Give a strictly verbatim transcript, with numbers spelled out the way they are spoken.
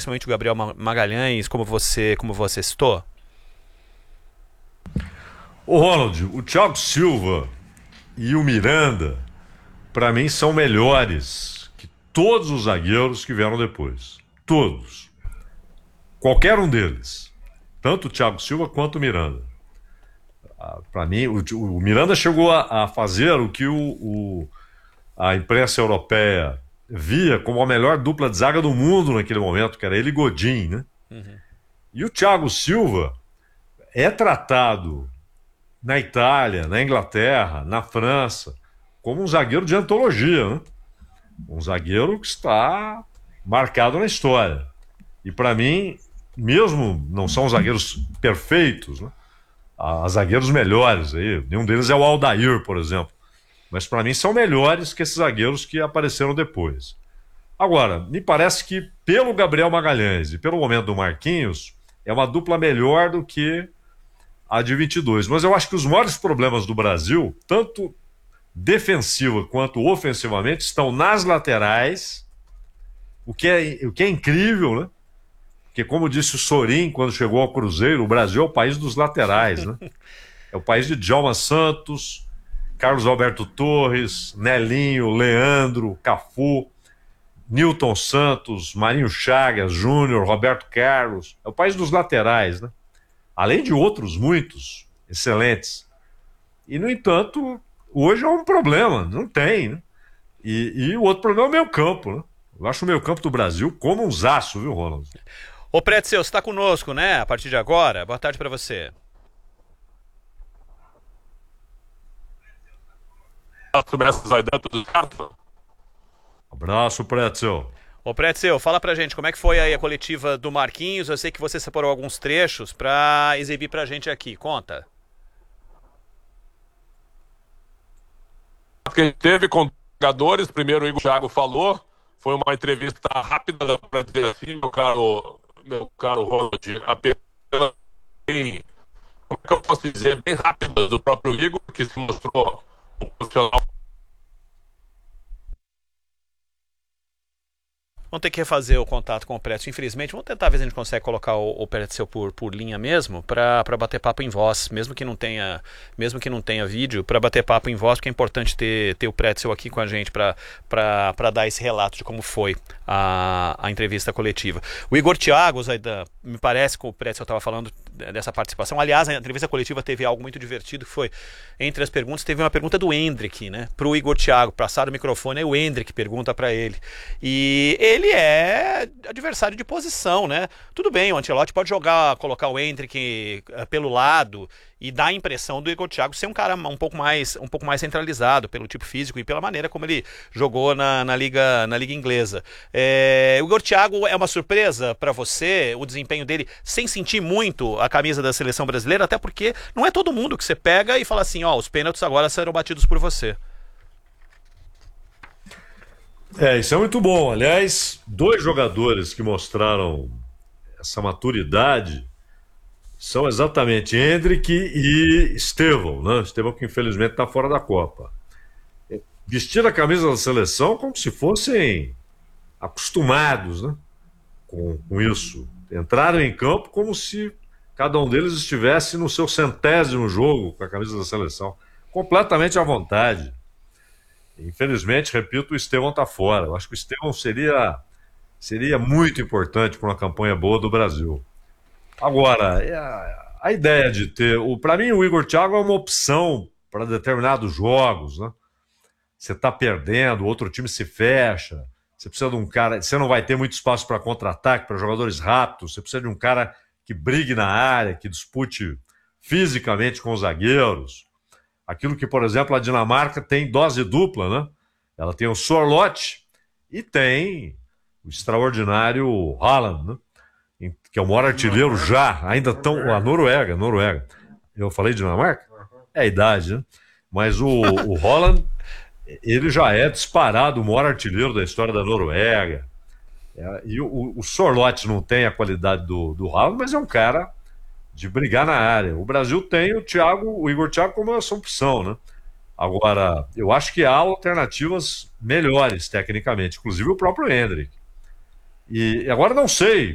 principalmente o Gabriel Magalhães, como você, como você citou? Ô Ronald, o Thiago Silva e o Miranda, para mim, são melhores que todos os zagueiros que vieram depois. Todos. Qualquer um deles. Tanto o Thiago Silva quanto o Miranda. Ah, para mim, o, o Miranda chegou a, a fazer o que o, o, a imprensa europeia via como a melhor dupla de zaga do mundo naquele momento, que era ele e Godin, né? Uhum. E o Thiago Silva é tratado na Itália, na Inglaterra, na França, como um zagueiro de antologia, né? Um zagueiro que está marcado na história. E para mim, mesmo não são zagueiros perfeitos, né? Há zagueiros melhores aí. Nenhum deles é o Aldair, por exemplo. Mas para mim são melhores que esses zagueiros que apareceram depois. Agora, me parece que pelo Gabriel Magalhães e pelo momento do Marquinhos, é uma dupla melhor do que a de vinte e dois. Mas eu acho que os maiores problemas do Brasil, tanto defensiva quanto ofensivamente, estão nas laterais, o que é, o que é incrível, né? Porque, como disse o Sorin quando chegou ao Cruzeiro, o Brasil é o país dos laterais, né? É o país de Djalma Santos, Carlos Alberto Torres, Nelinho, Leandro, Cafu, Nilton Santos, Marinho Chagas, Júnior, Roberto Carlos. É o país dos laterais, né? Além de outros muitos excelentes. E, no entanto, hoje é um problema, não tem, né? E, e o outro problema é o meio campo, né? Eu acho o meio campo do Brasil como um zaço, viu, Ronald? Ô, Pretzel, você está conosco, né? A partir de agora. Boa tarde para você. Abraço, Pretzel. Ô, Pretzel, fala pra gente, como é que foi aí a coletiva do Marquinhos? Eu sei que você separou alguns trechos pra exibir pra gente aqui. Conta. Quem teve com jogadores, primeiro o Igor Thiago falou, foi uma entrevista rápida, para dizer assim, meu caro, meu caro Ronald, apenas bem, como é que eu posso dizer, bem rápida do próprio Igor, que se mostrou um profissional. Vamos ter que refazer o contato com o Pretzel, infelizmente. Vamos tentar ver se a gente consegue colocar o, o Pretzel por, por linha mesmo, para bater papo em voz, mesmo que não tenha, mesmo que não tenha vídeo, para bater papo em voz, porque é importante ter, ter o Pretzel aqui com a gente para dar esse relato de como foi a, a entrevista coletiva. O Igor Thiago, Zaidan, me parece que o Pretzel estava falando dessa participação. Aliás, a entrevista coletiva teve algo muito divertido, que foi, entre as perguntas, teve uma pergunta do Endrick, né, para o Igor Thiago. Passaram o microfone, aí o Endrick pergunta para ele. E ele é adversário de posição, né? Tudo bem, o Ancelotti pode jogar, colocar o Endrick pelo lado e dar a impressão do Igor Thiago ser um cara um pouco mais, um pouco mais centralizado pelo tipo físico e pela maneira como ele jogou na, na, liga, na liga inglesa. É, o Igor Thiago é uma surpresa para você, o desempenho dele, sem sentir muito a camisa da seleção brasileira, até porque não é todo mundo que você pega e fala assim, ó, os pênaltis agora serão batidos por você. É, isso é muito bom. Aliás, dois jogadores que mostraram essa maturidade são exatamente Endrick e Estevão, né? Estevão que infelizmente está fora da Copa. Vestir a camisa da seleção como se fossem acostumados, né? com, com isso. Entraram em campo como se cada um deles estivesse no seu centésimo jogo com a camisa da seleção. Completamente à vontade. Infelizmente, repito, o Estevão está fora. Eu acho que o Estevão seria, seria muito importante para uma campanha boa do Brasil. Agora, a, a ideia de ter... Para mim, o Igor Thiago é uma opção para determinados jogos, né? Você está perdendo, o outro time se fecha, você precisa de um cara... Você não vai ter muito espaço para contra-ataque, para jogadores rápidos, você precisa de um cara que brigue na área, que dispute fisicamente com os zagueiros. Aquilo que, por exemplo, a Dinamarca tem dose dupla, né? Ela tem o Sorloth e tem o extraordinário Haaland, né? Que é o maior artilheiro já, ainda tão... A Noruega, Noruega. Eu falei Dinamarca? É a idade, né? Mas o, o Haaland, ele já é disparado o maior artilheiro da história da Noruega. É, e o, o Sorloth não tem a qualidade do, do Haaland, mas é um cara de brigar na área. O Brasil tem o Thiago, o Igor Thiago como essa opção, né? Agora, eu acho que há alternativas melhores tecnicamente, inclusive o próprio Endrick. E agora não sei